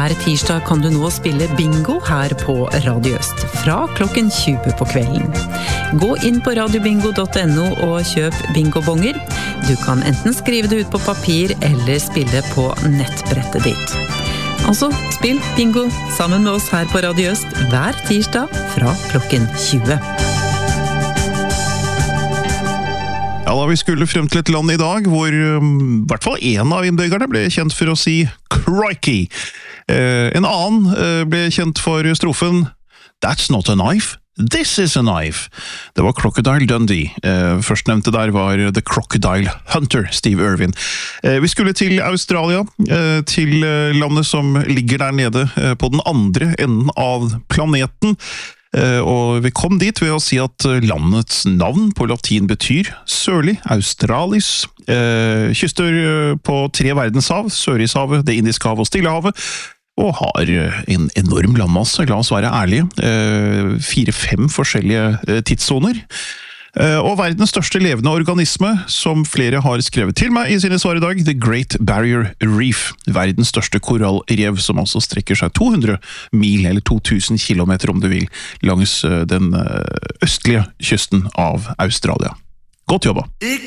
Hver tirsdag kan du nå spille bingo her på Radio Øst, fra klokken 20 på kvelden. Gå inn på radiobingo.no og kjøp bingobonger. Du kan enten skrive det ut på papir eller spille på nettbrettet ditt. Altså, spill bingo sammen med oss her på Radio Øst hver tirsdag fra klokken 20. Ja, da vi skulle frem til et land i dag hvor i hvert fall en av innbyggerne ble kjent for å si crikey. En annen ble kjent for strofen That's not a knife, this is a knife. Det var Crocodile Dundee. Førstnevnte der var The Crocodile Hunter, Steve Irwin. Vi skulle til Australia, til landet som ligger der nede på den andre enden av planeten. Og vi kom dit ved å si at landets navn på latin betyr sørlig, Australis, kyster på 3 verdenshav, Sørishavet, det Indiske havet og Stillehavet, og har en enorm landmasse, la oss være ærlige, 4-5 forskjellige tidssoner. Og verdens største levende organisme, som flere har skrevet til meg i sine svar i dag, The Great Barrier Reef, verdens største korallrev, som altså strekker seg 200 mil, eller 2000 kilometer om du vil, langs den østlige kysten av Australia. Godt jobba!